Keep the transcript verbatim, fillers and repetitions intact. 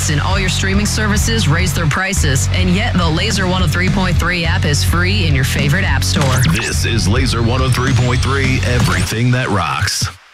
Netflix and all your streaming services raise their prices, and yet the Laser one oh three point three app is free in your favorite app store. This is Laser one oh three point three, everything that rocks.